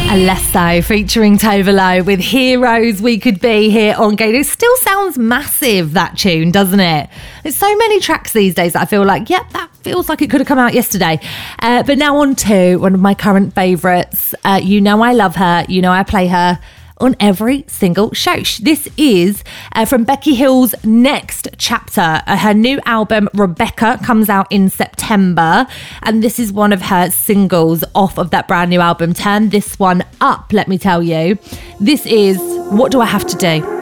Alesso featuring Tove Lo with Heroes We Could Be here on Go. It still sounds massive, that tune, doesn't it? There's so many tracks these days that I feel like, yep, that feels like it could have come out yesterday. But now on to one of my current favourites. You know I love her. You know I play her on every single show. This is from Becky Hill's next chapter. Her new album, Rebecca, comes out in September, and this is one of her singles off of that brand new album. Turn this one up, let me tell you. This is What Do I Have to Do?